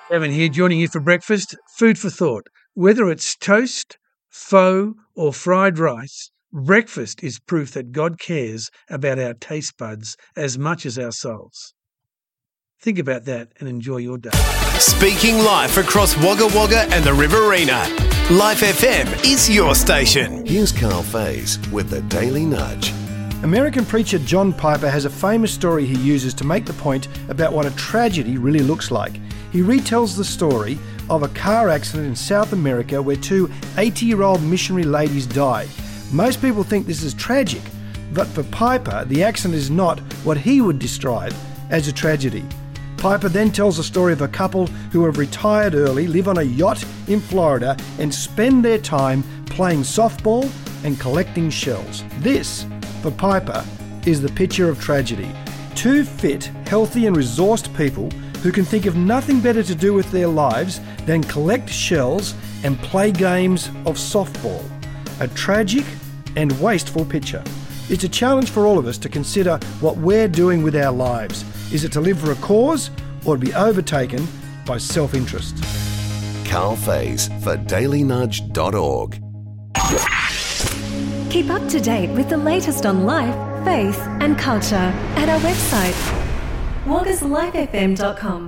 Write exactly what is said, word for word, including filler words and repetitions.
Evan here, joining you for breakfast. Food for thought. Whether it's toast, pho, or fried rice, breakfast is proof that God cares about our taste buds as much as our souls. Think about that and enjoy your day. Speaking live across Wagga Wagga and the Riverina. Life F M is your station. Here's Carl Faze with the Daily Nudge. American preacher John Piper has a famous story he uses to make the point about what a tragedy really looks like. He retells the story of a car accident in South America where two eighty-year-old missionary ladies died. Most people think this is tragic, but for Piper, the accident is not what he would describe as a tragedy. Piper then tells the story of a couple who have retired early, live on a yacht in Florida, and spend their time playing softball and collecting shells. This, for Piper, is the picture of tragedy. Two fit, healthy and resourced people who can think of nothing better to do with their lives than collect shells and play games of softball. A tragic and wasteful picture. It's a challenge for all of us to consider what we're doing with our lives. Is it to live for a cause or to be overtaken by self-interest? Carl Faze for daily nudge dot org. Keep up to date with the latest on life, faith and culture at our website, waggas life f m dot com.